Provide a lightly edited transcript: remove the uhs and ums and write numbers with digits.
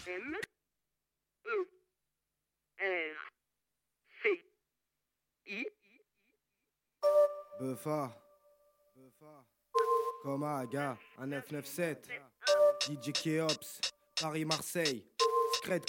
M E R C I. Buffa, Coma, Aga, un 997, DJ Keops, Paris-Marseille, Scred